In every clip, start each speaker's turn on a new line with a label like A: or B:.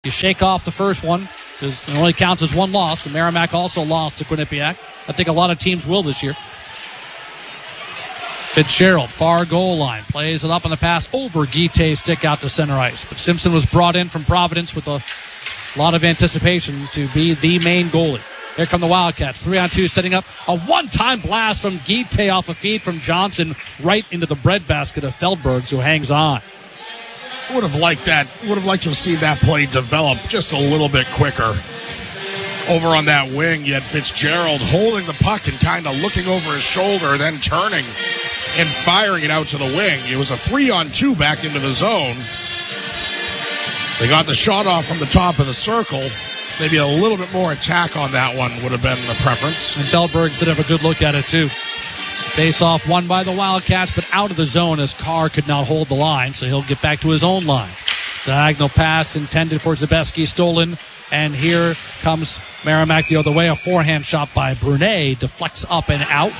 A: You shake off the first one because it only counts as one loss. And Merrimack also lost to Quinnipiac. I think a lot of teams will this year. Fitzgerald, far goal line, plays it up on the pass over Guite's stick out to center ice. But Simpson was brought in from Providence with a lot of anticipation to be the main goalie. Here come the Wildcats, 3-on-2, setting up a one-time blast from Guite off a feed from Johnson right into the breadbasket of Feldbergs, who hangs on.
B: Would have liked that. Would have liked to have seen that play develop just a little bit quicker. Over on that wing, you had Fitzgerald holding the puck and kind of looking over his shoulder, then turning and firing it out to the wing. It was a 3-on-2 back into the zone. They got the shot off from the top of the circle. Maybe a little bit more attack on that one would have been the preference.
A: And Feldbergs did have a good look at it, too. Face-off won by the Wildcats, but out of the zone as Carr could not hold the line, so he'll get back to his own line. Diagonal pass intended for Zabeski, stolen, and here comes Merrimack the other way. A forehand shot by Brunet, deflects up and out.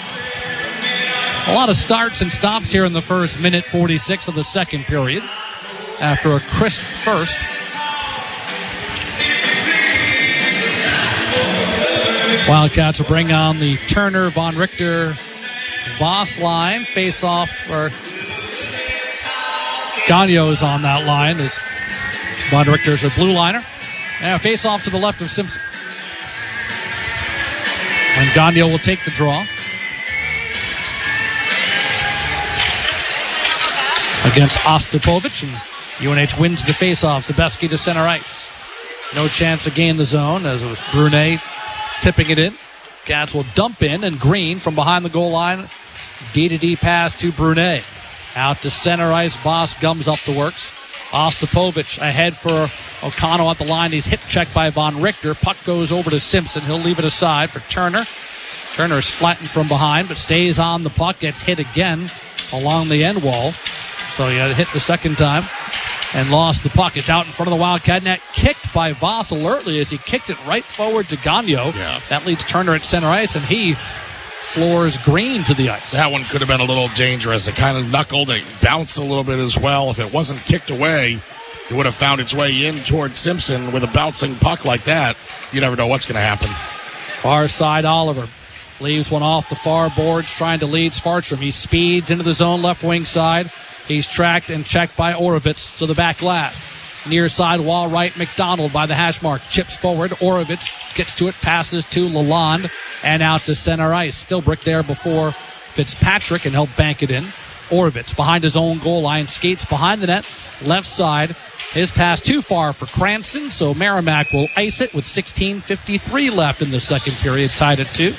A: A lot of starts and stops here in the first minute 46 of the second period after a crisp first. Wildcats will bring on the Turner, Von Richter, Voss line. Face off for Gagnon is on that line as Von Richter's a blue liner. And a face off to the left of Simpson. And Gagnon will take the draw. Against Ostapovich, and UNH wins the face-off. Zabeski to center ice. No chance to gain the zone as it was Brunet tipping it in. Cats will dump in, and Green from behind the goal line. D-to-D pass to Brunet. Out to center ice. Voss gums up the works. Ostapovich ahead for O'Connell at the line. He's hit checked by Von Richter. Puck goes over to Simpson. He'll leave it aside for Turner. Turner is flattened from behind, but stays on the puck. Gets hit again along the end wall. So he had hit the second time and lost the puck. It's out in front of the Wildcat net. Kicked by Voss alertly as he kicked it right forward to Gagnon.
B: Yeah.
A: That leads Turner at center ice, and he floors Green to the ice.
B: That one could have been a little dangerous. It kind of knuckled. It bounced a little bit as well. If it wasn't kicked away, it would have found its way in towards Simpson. With a bouncing puck like that, you never know what's going to happen.
A: Far side, Oliver leaves one off the far boards, trying to lead Svartstrom. He speeds into the zone left wing side. He's tracked and checked by Orovitz to the back glass. Near side wall right, McDonald by the hash mark. Chips forward. Orovitz gets to it, passes to Lalonde, and out to center ice. Philbrick there before Fitzpatrick, and he'll bank it in. Orovitz behind his own goal line, skates behind the net, left side. His pass too far for Cranston, so Merrimack will ice it with 16:53 left in the second period, tied at 2.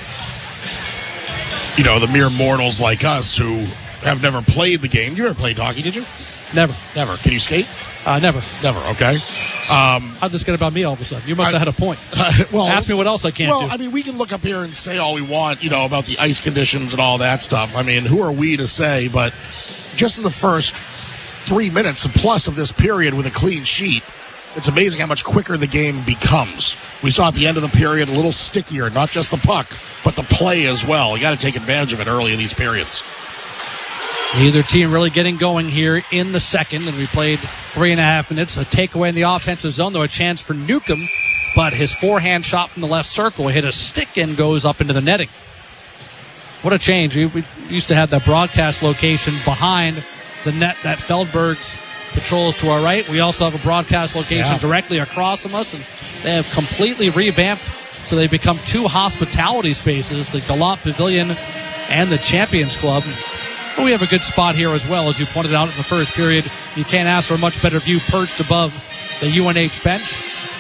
B: You know, the mere mortals like us who have never played the game. You ever played hockey, did you?
A: Never.
B: Never. Can you skate?
A: Never.
B: Never, okay.
A: How'd this get about me all of a sudden? You must have had a point.
B: Well,
A: ask me what else I can't do.
B: Well, I mean, we can look up here and say all we want, you know, about the ice conditions and all that stuff. I mean, who are we to say? But just in the first 3 minutes plus of this period with a clean sheet, it's amazing how much quicker the game becomes. We saw at the end of the period a little stickier, not just the puck, but the play as well. You got to take advantage of it early in these periods.
A: Neither team really getting going here in the second, and we played 3.5 minutes. A takeaway in the offensive zone, though, a chance for Newcomb, but his forehand shot from the left circle hit a stick and goes up into the netting. What a change. We used to have that broadcast location behind the net that Feldbergs patrols to our right. We also have a broadcast location directly across from us, and they have completely revamped, so they become 2 hospitality spaces, the Gallant Pavilion and the Champions Club. But we have a good spot here as well, as you pointed out in the first period. You can't ask for a much better view perched above the UNH bench.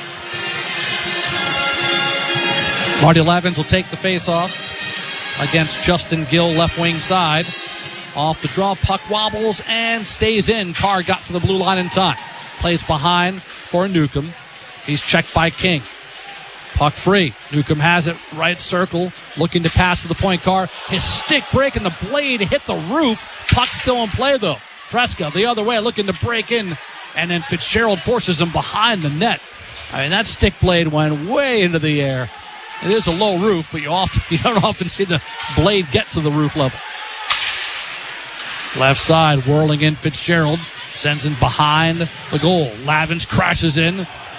A: Marty Lavins will take the face-off against Justin Gill, left wing side. Off the draw, puck wobbles and stays in. Carr got to the blue line in time. Plays behind for Newcomb. He's checked by King. Puck free. Newcomb has it right circle, looking to pass to the point. Carr, his stick break and the blade hit the roof. Puck still in play though. Fresca the other way, looking to break in, and then Fitzgerald forces him behind the net. I mean, that stick blade went way into the air. It is a low roof, but you don't often see the blade get to the roof level. Left side, whirling in Fitzgerald. Sends in behind the goal. Lavins crashes in.